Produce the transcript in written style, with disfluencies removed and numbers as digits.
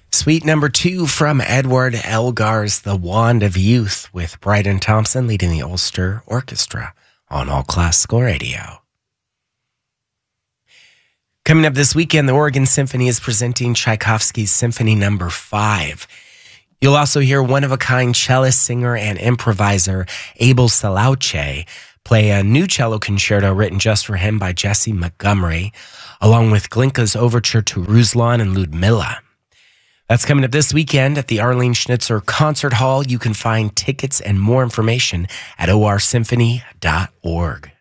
Suite number 2 from Edward Elgar's The Wand of Youth with Bryden Thompson leading the Ulster Orchestra on All Classical Radio. Coming up this weekend, the Oregon Symphony is presenting Tchaikovsky's Symphony No. 5. You'll also hear one-of-a-kind cellist, singer, and improviser Abel Salauche play a new cello concerto written just for him by Jesse Montgomery, along with Glinka's overture to Ruslan and Ludmilla. That's coming up this weekend at the Arlene Schnitzer Concert Hall. You can find tickets and more information at orsymphony.org.